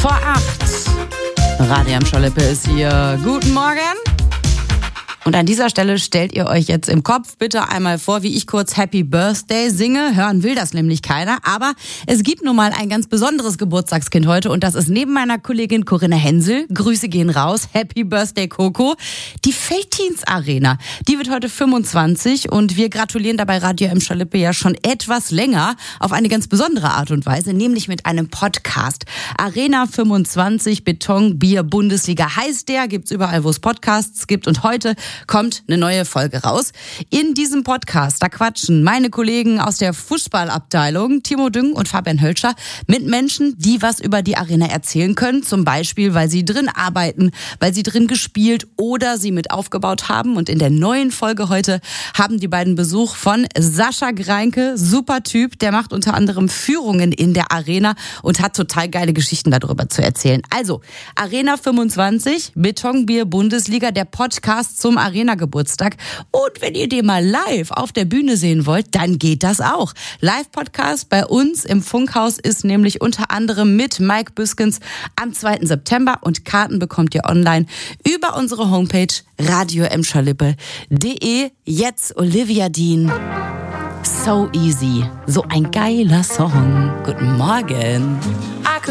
vor 8. Radio Emscher-Lippe ist hier. Guten Morgen. Und an dieser Stelle stellt ihr euch jetzt im Kopf bitte einmal vor, wie ich kurz Happy Birthday singe. Hören will das nämlich keiner. Aber es gibt nun mal ein ganz besonderes Geburtstagskind heute. Und das ist neben meiner Kollegin Corinna Hensel. Grüße gehen raus. Happy Birthday, Coco. Die Feltins Arena, die wird heute 25. Und wir gratulieren dabei Radio Emscher-Lippe ja schon etwas länger auf eine ganz besondere Art und Weise. Nämlich mit einem Podcast. Arena 25 Beton Bier Bundesliga heißt der. Gibt's überall, wo es Podcasts gibt. Und heute kommt eine neue Folge raus. In diesem Podcast, da quatschen meine Kollegen aus der Fußballabteilung, Timo Düng und Fabian Hölscher, mit Menschen, die was über die Arena erzählen können. Zum Beispiel, weil sie drin arbeiten, weil sie drin gespielt oder sie mit aufgebaut haben. Und in der neuen Folge heute haben die beiden Besuch von Sascha Greinke, super Typ. Der macht unter anderem Führungen in der Arena und hat total geile Geschichten darüber zu erzählen. Also, Arena 25, Betonbier Bundesliga, der Podcast zum Arena-Geburtstag. Und wenn ihr den mal live auf der Bühne sehen wollt, dann geht das auch. Live-Podcast bei uns im Funkhaus ist nämlich unter anderem mit Mike Büskens am 2. September und Karten bekommt ihr online über unsere Homepage radioemscherlippe.de. Jetzt Olivia Dean. So easy. So ein geiler Song. Guten Morgen.